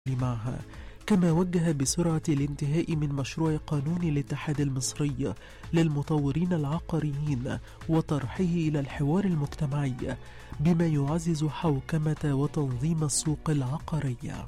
معها. كما وجه بسرعة الانتهاء من مشروع قانون الاتحاد المصري للمطورين العقاريين وطرحه إلى الحوار المجتمعي بما يعزز حوكمة وتنظيم السوق العقارية.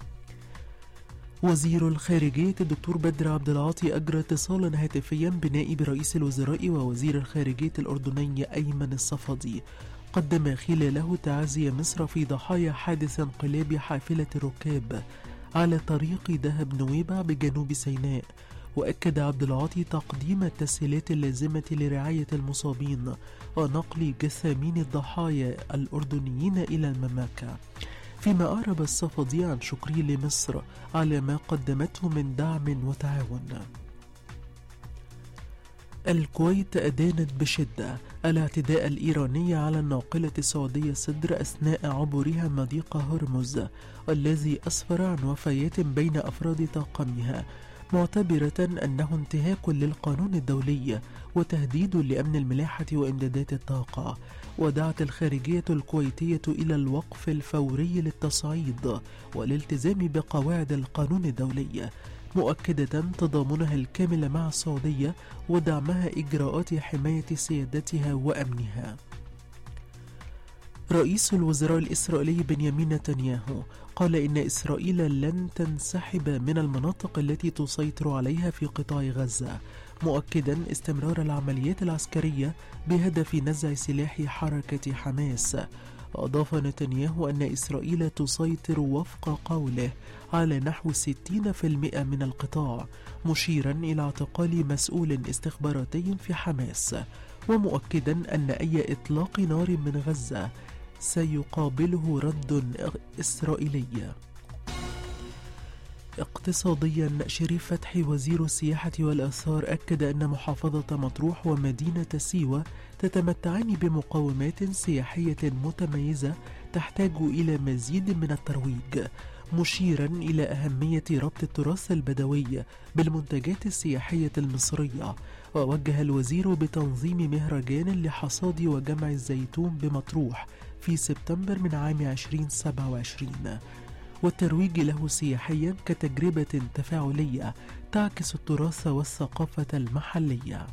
وزير الخارجية الدكتور بدر عبد العاطي أجرى اتصالا هاتفيا بنائب رئيس الوزراء ووزير الخارجية الأردني أيمن الصفدي قدم خلاله تعازي مصر في ضحايا حادث انقلاب حافلة الركاب على طريق دهب نويبع بجنوب سيناء. وأكد عبد العاطي تقديم التسهيلات اللازمة لرعاية المصابين ونقل جثامين الضحايا الأردنيين إلى المملكة، فيما أعرب الصفدي عن شكره لمصر على ما قدمته من دعم وتعاون. الكويت أدانت بشدة الاعتداء الإيراني على الناقلة السعودية صدر أثناء عبورها مضيق هرمز الذي أسفر عن وفيات بين أفراد طاقمها، معتبرة أنه انتهاك للقانون الدولي وتهديد لأمن الملاحة وإمدادات الطاقة. ودعت الخارجية الكويتية إلى الوقف الفوري للتصعيد والالتزام بقواعد القانون الدولي، مؤكدة تضامنها الكامل مع السعودية ودعمها إجراءات حماية سيادتها وأمنها. رئيس الوزراء الإسرائيلي بنيامين نتنياهو قال إن إسرائيل لن تنسحب من المناطق التي تسيطر عليها في قطاع غزة، مؤكدا استمرار العمليات العسكرية بهدف نزع سلاح حركة حماس. أضاف نتنياهو أن إسرائيل تسيطر وفق قوله على نحو 60% من القطاع، مشيرا إلى اعتقال مسؤول استخباراتي في حماس، ومؤكدا أن أي إطلاق نار من غزة سيقابله رد إسرائيلي. اقتصاديا، شريف فتحي وزير السياحة والآثار أكد أن محافظة مطروح ومدينة سيوة تتمتعان بمقومات سياحية متميزة تحتاج إلى مزيد من الترويج، مشيرا إلى أهمية ربط التراث البدوي بالمنتجات السياحية المصرية. ووجه الوزير بتنظيم مهرجان لحصاد وجمع الزيتون بمطروح في سبتمبر من عام 2027 والترويج له سياحيا كتجربة تفاعلية تعكس التراث والثقافة المحلية.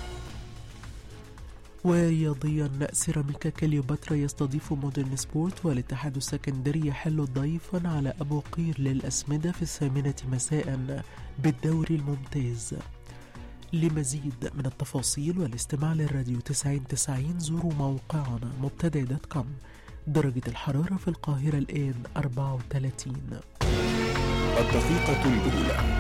ورياضيا، سيراميكا كليوباترا يستضيف مودرن سبورت، والاتحاد السكندري يحل ضيفا على أبو قير للأسمدة في 8 مساء بالدوري الممتاز. لمزيد من التفاصيل والاستماع للراديو 90 زوروا موقعنا مبتدأ.com. درجة الحرارة في القاهرة الآن 34. الدقيقة الأولى.